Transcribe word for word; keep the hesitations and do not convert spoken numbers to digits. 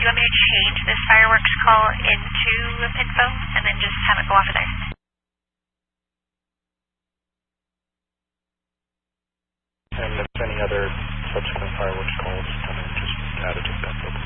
you want me to change this fireworks call into info and then just have it go off of there? And if any other subsequent fireworks calls come in, just add it to that.